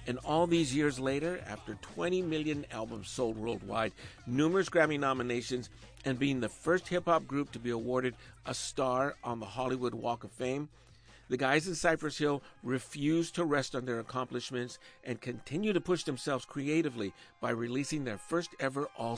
And all these years later, after 20 million albums sold worldwide, numerous Grammy nominations, and being the first hip-hop group to be awarded a star on the Hollywood Walk of Fame, the guys in Cypress Hill refuse to rest on their accomplishments and continue to push themselves creatively by releasing their first ever all